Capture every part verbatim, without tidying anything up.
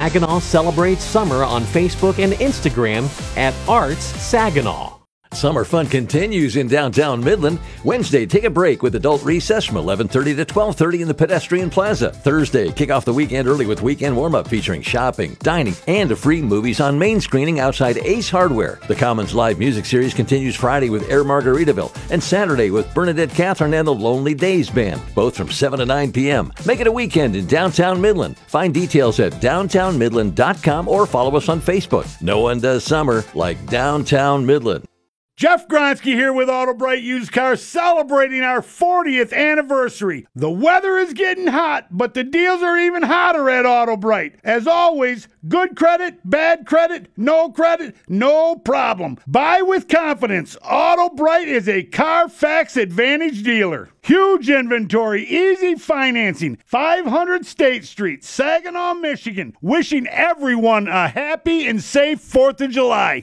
Saginaw Celebrates Summer on Facebook and Instagram at Arts Saginaw. Summer fun continues in downtown Midland. Wednesday, take a break with adult recess from eleven thirty to twelve thirty in the Pedestrian Plaza. Thursday, kick off the weekend early with weekend warm-up featuring shopping, dining, and a free movies on main screening outside Ace Hardware. The Commons live music series continues Friday with Air Margaritaville and Saturday with Bernadette Catherine and the Lonely Days Band, both from seven to nine p.m. Make it a weekend in downtown Midland. Find details at downtown midland dot com or follow us on Facebook. No one does summer like downtown Midland. Jeff Gronsky here with AutoBright Used Cars, celebrating our fortieth anniversary. The weather is getting hot, but the deals are even hotter at AutoBright. As always, good credit, bad credit, no credit, no problem. Buy with confidence. AutoBright is a Carfax Advantage dealer. Huge inventory, easy financing. five hundred State Street, Saginaw, Michigan. Wishing everyone a happy and safe fourth of July.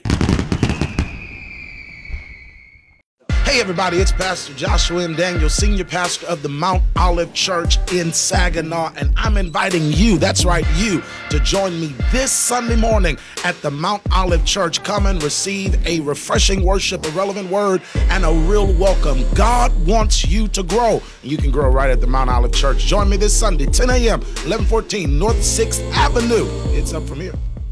Hey everybody, it's Pastor Joshua M. Daniel, Senior Pastor of the Mount Olive Church in Saginaw, and I'm inviting you, that's right, you, to join me this Sunday morning at the Mount Olive Church. Come and receive a refreshing worship, a relevant word, and a real welcome. God wants you to grow. You can grow right at the Mount Olive Church. Join me this Sunday, ten a.m., eleven fourteen North sixth Avenue. It's up from here.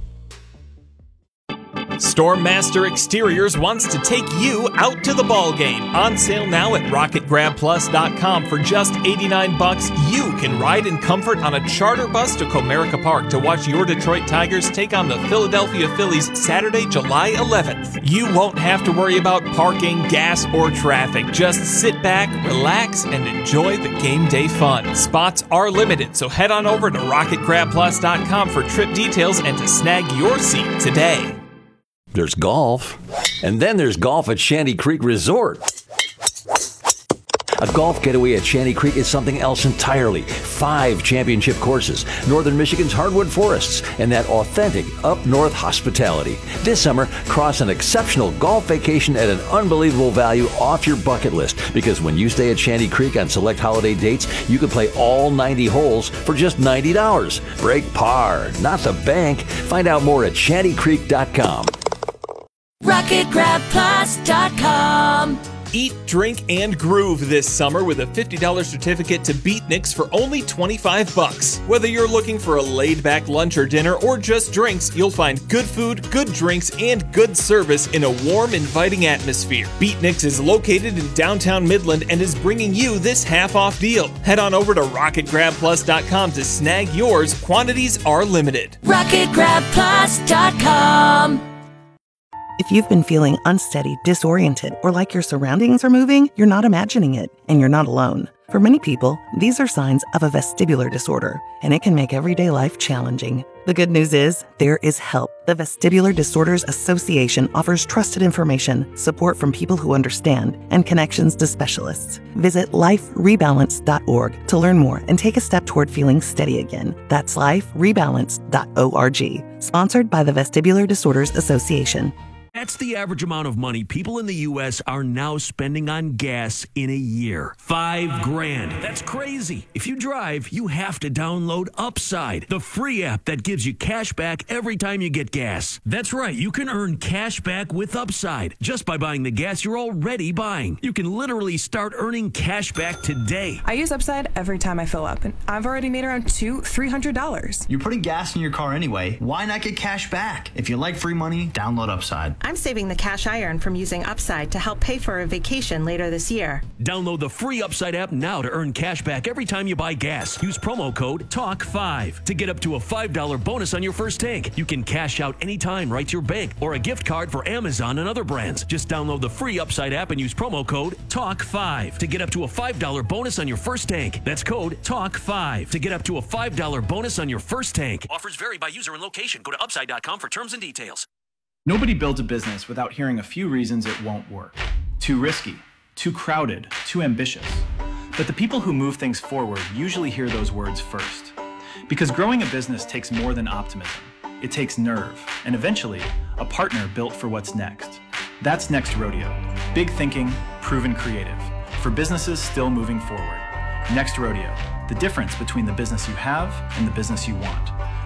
Stormmaster Exteriors wants to take you out to the ball game. On sale now at rocket grab plus dot com for just eighty-nine bucks. You can ride in comfort on a charter bus to Comerica Park to watch your Detroit Tigers take on the Philadelphia Phillies Saturday, July eleventh. You won't have to worry about parking, gas, or traffic. Just sit back, relax, and enjoy the game day fun. Spots are limited, so head on over to rocket grab plus dot com for trip details and to snag your seat today. There's golf, and then there's golf at Shanty Creek Resort. A golf getaway at Shanty Creek is something else entirely. Five championship courses, Northern Michigan's hardwood forests, and that authentic up-north hospitality. This summer, cross an exceptional golf vacation at an unbelievable value off your bucket list, because when you stay at Shanty Creek on select holiday dates, you can play all ninety holes for just ninety dollars. Break par, not the bank. Find out more at shanty creek dot com. rocket grab plus dot com. Eat, drink, and groove this summer with a fifty dollars certificate to Beatniks for only twenty-five bucks. Whether you're looking for a laid-back lunch or dinner or just drinks, you'll find good food, good drinks, and good service in a warm, inviting atmosphere. Beatniks is located in downtown Midland and is bringing you this half-off deal. Head on over to rocket grab plus dot com to snag yours. Quantities are limited. rocket grab plus dot com. If you've been feeling unsteady, disoriented, or like your surroundings are moving, you're not imagining it, and you're not alone. For many people, these are signs of a vestibular disorder, and it can make everyday life challenging. The good news is, there is help. The Vestibular Disorders Association offers trusted information, support from people who understand, and connections to specialists. Visit life rebalance dot org to learn more and take a step toward feeling steady again. That's life rebalance dot org. Sponsored by the Vestibular Disorders Association. That's the average amount of money people in the U S are now spending on gas in a year. Five grand. That's crazy. If you drive, you have to download Upside, the free app that gives you cash back every time you get gas. That's right. You can earn cash back with Upside just by buying the gas you're already buying. You can literally start earning cash back today. I use Upside every time I fill up, and I've already made around two, three hundred dollars. You're putting gas in your car anyway. Why not get cash back? If you like free money, download Upside. I'm saving the cash I earn from using Upside to help pay for a vacation later this year. Download the free Upside app now to earn cash back every time you buy gas. Use promo code talk five to get up to a five dollars bonus on your first tank. You can cash out anytime right to your bank or a gift card for Amazon and other brands. Just download the free Upside app and use promo code talk five to get up to a five dollars bonus on your first tank. That's code talk five to get up to a five dollars bonus on your first tank. Offers vary by user and location. Go to upside dot com for terms and details. Nobody builds a business without hearing a few reasons it won't work. Too risky, too crowded, too ambitious. But the people who move things forward usually hear those words first. Because growing a business takes more than optimism. It takes nerve, and eventually, a partner built for what's next. That's Next Rodeo. Big thinking, proven creative. For businesses still moving forward. Next Rodeo. The difference between the business you have and the business you want.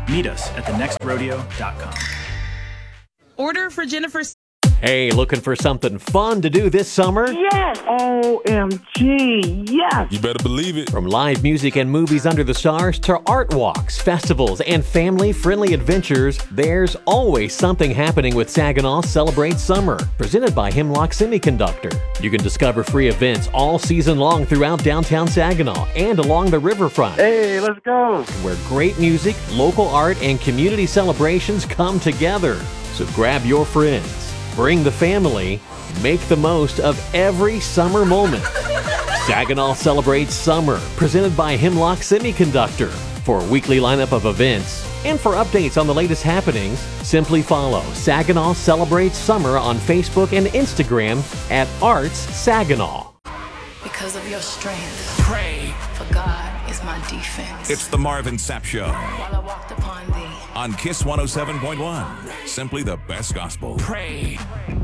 Meet us at the next rodeo dot com. Order for Jennifer. Hey, looking for something fun to do this summer? Yes! O M G, yes! You better believe it. From live music and movies under the stars to art walks, festivals, and family-friendly adventures, there's always something happening with Saginaw Celebrate Summer, presented by Hemlock Semiconductor. You can discover free events all season long throughout downtown Saginaw and along the riverfront. Hey, let's go! Where great music, local art, and community celebrations come together. So grab your friends. Bring the family, make the most of every summer moment. Saginaw Celebrates Summer, presented by Hemlock Semiconductor. For a weekly lineup of events and for updates on the latest happenings, simply follow Saginaw Celebrates Summer on Facebook and Instagram at Arts Saginaw. Because of your strength, pray for God is my defense. It's the Marvin Sapp Show. While I walked upon thee. On Kiss one oh seven point one. Simply the best gospel. Pray.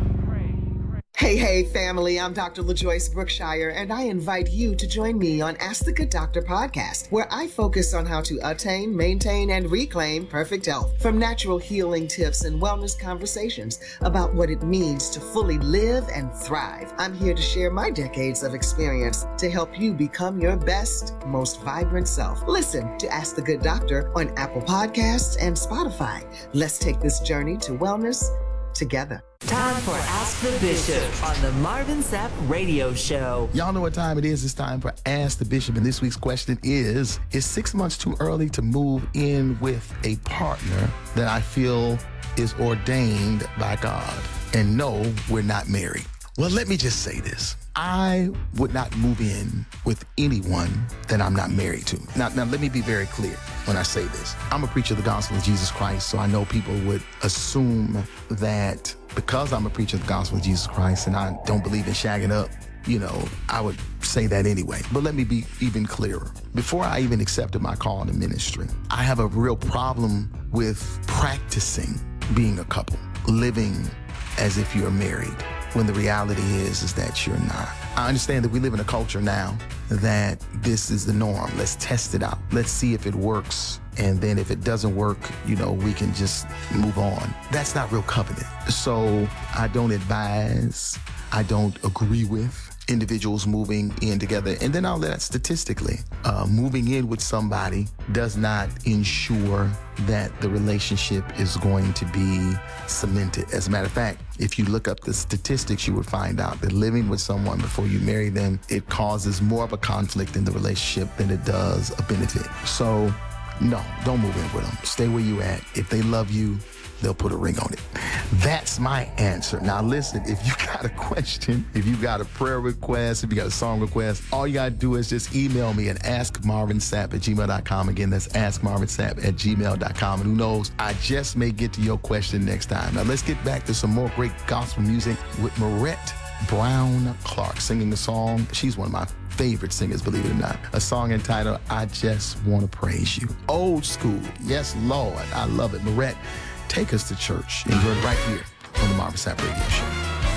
Hey, hey, family, I'm Doctor LaJoyce Brookshire, and I invite you to join me on Ask the Good Doctor podcast, where I focus on how to attain, maintain, and reclaim perfect health, from natural healing tips and wellness conversations about what it means to fully live and thrive. I'm here to share my decades of experience to help you become your best, most vibrant self. Listen to Ask the Good Doctor on Apple Podcasts and Spotify. Let's take this journey to wellness together. Time for Ask the Bishop on the Marvin Sapp Radio Show. Y'all know what time it is. It's time for Ask the Bishop. And this week's question is, is six months too early to move in with a partner that I feel is ordained by God? And no, we're not married. Well, let me just say this. I would not move in with anyone that I'm not married to. Now, now, let me be very clear when I say this. I'm a preacher of the gospel of Jesus Christ, so I know people would assume that because I'm a preacher of the gospel of Jesus Christ and I don't believe in shagging up, you know, I would say that anyway. But let me be even clearer. Before I even accepted my call to ministry, I have a real problem with practicing being a couple, living as if you're married, when the reality is, is that you're not. I understand that we live in a culture now that this is the norm. Let's test it out. Let's see if it works. And then if it doesn't work, you know, we can just move on. That's not real covenant. So I don't advise, I don't agree with individuals moving in together. And then all that statistically, uh, moving in with somebody does not ensure that the relationship is going to be cemented. As a matter of fact, if you look up the statistics, you would find out that living with someone before you marry them, it causes more of a conflict in the relationship than it does a benefit. So no, don't move in with them. Stay where you at. If they love you, they'll put a ring on it. That's my answer. Now listen, if you got a question, if you got a prayer request, if you got a song request, all you gotta do is just email me at ask marvin sapp at gmail dot com. Again, that's ask marvin sapp at gmail dot com. And who knows, I just may get to your question next time. Now let's get back to some more great gospel music with Marette Brown Clark singing a song. She's one of my favorite singers, believe it or not. A song entitled, I Just Wanna Praise You. Old school. Yes, Lord. I love it. Marette, take us to church. Enjoy it right here on the Marvin Sapp Radio Show.